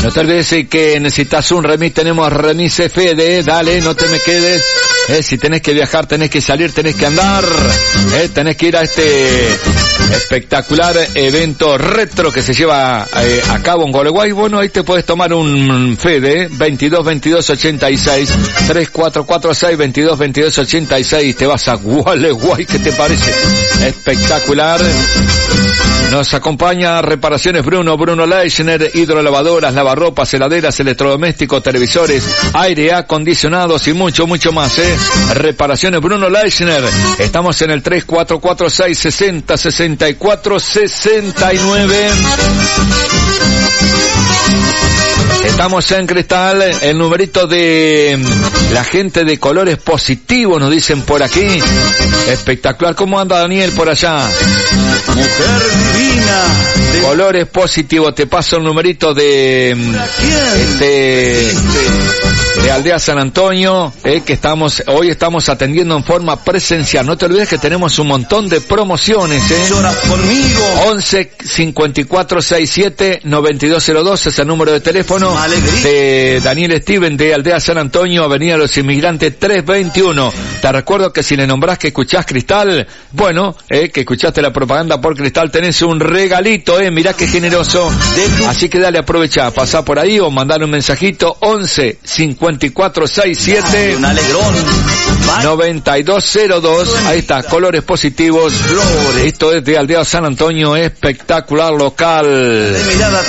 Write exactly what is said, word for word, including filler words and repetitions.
No te olvides que necesitas un remis, tenemos remis Fede, dale, no te me quedes. Eh, si tenés que viajar, tenés que salir, tenés que andar, eh, tenés que ir a este espectacular evento retro que se lleva eh, a cabo en Gualeguay. Bueno, ahí te puedes tomar un Fede, veintidós veintidós ochenta y seis, tres cuatro cuatro seis, veintidós veintidós ochenta y seis, te vas a Gualeguay, ¿qué te parece? Espectacular. Nos acompaña Reparaciones Bruno, Bruno Leichner, hidrolavadoras, lavarropas, heladeras, electrodomésticos, televisores, aire acondicionados y mucho, mucho más, ¿eh? Reparaciones Bruno Leichner. Estamos en el tres cuatro cuatro seis, sesenta, sesenta y cuatro, sesenta y nueve. Estamos en Cristal, el numerito de la gente de Colores Positivos, nos dicen por aquí. Espectacular. ¿Cómo anda Daniel por allá? Mujer divina. De... Colores Positivos, te paso el numerito de este de Aldea San Antonio, eh, que estamos hoy estamos atendiendo en forma presencial. No te olvides que tenemos un montón de promociones, eh. Llora conmigo. once cincuenta y cuatro sesenta y siete noventa y dos cero dos es el número de teléfono de Daniel Steven de Aldea San Antonio, Avenida Los Inmigrantes trescientos veintiuno. Te recuerdo que si le nombrás que escuchás Cristal, bueno, eh, que escuchaste la propaganda por Cristal, tenés un regalito, eh, mirá qué generoso. Así que dale, aprovecha, pasá por ahí o mandale un mensajito, once cincuenta y cuatro sesenta y siete noventa y dos cero dos. Ahí está, Colores Positivos. Esto es de Aldea San Antonio, espectacular local. De mirada